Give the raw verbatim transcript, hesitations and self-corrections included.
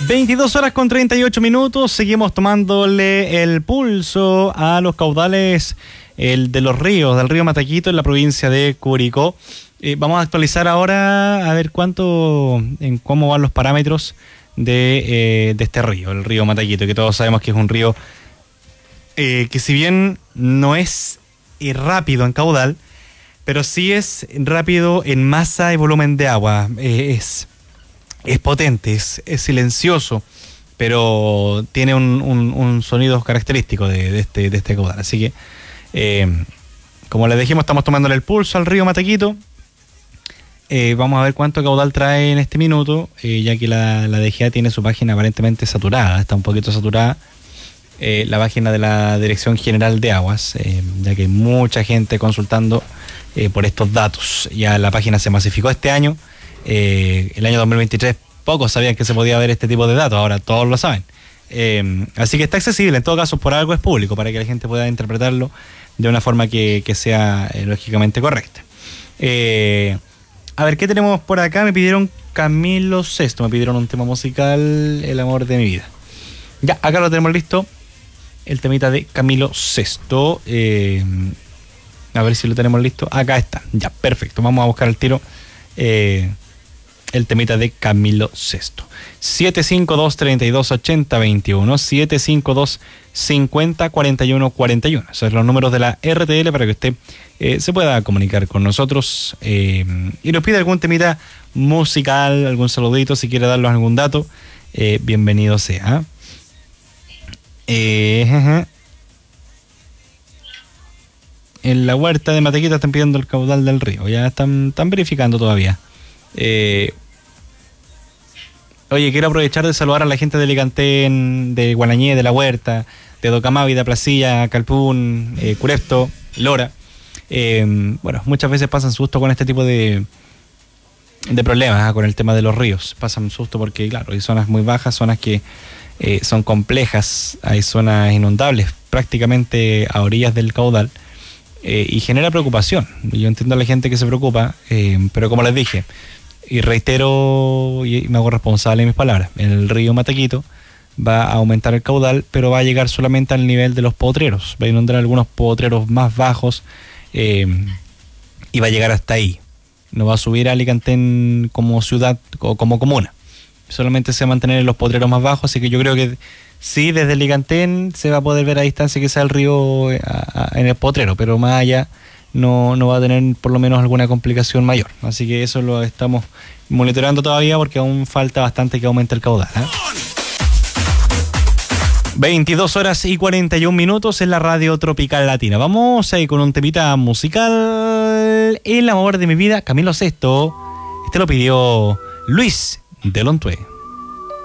veintidós horas con treinta y ocho minutos, seguimos tomándole el pulso a los caudales el de los ríos, del río Mataquito en la provincia de Curicó. Eh, vamos a actualizar ahora a ver cuánto, en cómo van los parámetros de, eh, de este río, el río Mataquito, que todos sabemos que es un río eh, que si bien no es eh, rápido en caudal, pero sí es rápido en masa y volumen de agua. Eh, es, es potente, es, es silencioso, pero tiene un, un, un sonido característico de, de, este, de este caudal. Así que, eh, como les dijimos, estamos tomándole el pulso al río Mataquito. Eh, vamos a ver cuánto caudal trae en este minuto, eh, ya que la, la D G A tiene su página aparentemente saturada, está un poquito saturada. Eh, la página de la Dirección General de Aguas, eh, ya que hay mucha gente consultando eh, por estos datos. Ya la página se masificó este año, eh, el año dos mil veintitrés pocos sabían que se podía ver este tipo de datos, ahora todos lo saben. Eh, así que está accesible, en todo caso por algo es público, para que la gente pueda interpretarlo de una forma que, que sea eh, lógicamente correcta. Eh, a ver, ¿qué tenemos por acá? Me pidieron Camilo Sesto, me pidieron un tema musical, El amor de mi vida. Ya, acá lo tenemos listo. El temita de Camilo Sesto. Eh, a ver si lo tenemos listo. Acá está. Ya, perfecto. Vamos a buscar el tiro. Eh, el temita de Camilo Sesto. siete cinco dos, tres dos, ocho cero dos uno. siete cinco dos, cinco cero, cuatro uno cuatro uno. Esos son los números de la R T L para que usted eh, se pueda comunicar con nosotros eh, y nos pida algún temita musical, algún saludito, si quiere darnos algún dato. Eh, bienvenido sea. Eh, en la huerta de Mataquito están pidiendo el caudal del río. Ya están, están verificando todavía. Eh, oye, quiero aprovechar de saludar a la gente de Licantén, de Gualañé, de la Huerta, de Docamavi, de Placilla, Calpún, eh, Curepto, Lora. Eh, bueno, muchas veces pasan susto con este tipo de de problemas, ¿eh? Con el tema de los ríos. Pasan susto porque, claro, hay zonas muy bajas, zonas que Eh, son complejas, hay zonas inundables prácticamente a orillas del caudal eh, y genera preocupación. Yo entiendo a la gente que se preocupa, eh, pero como les dije y reitero y me hago responsable de mis palabras, el río Mataquito va a aumentar el caudal, pero va a llegar solamente al nivel de los potreros, va a inundar algunos potreros más bajos eh, y va a llegar hasta ahí, no va a subir a Alicantén como ciudad o como comuna. Solamente se va a mantener en los potreros más bajos, así que yo creo que sí, desde el Licantén se va a poder ver a distancia que sea el río a, a, en el potrero, pero más allá no, no va a tener por lo menos alguna complicación mayor. Así que eso lo estamos monitoreando todavía porque aún falta bastante que aumente el caudal, ¿eh? veintidós horas y cuarenta y un minutos en la radio Tropical Latina. Vamos ahí con un temita musical. El amor de mi vida, Camilo Sesto. Este lo pidió Luis de Lontué.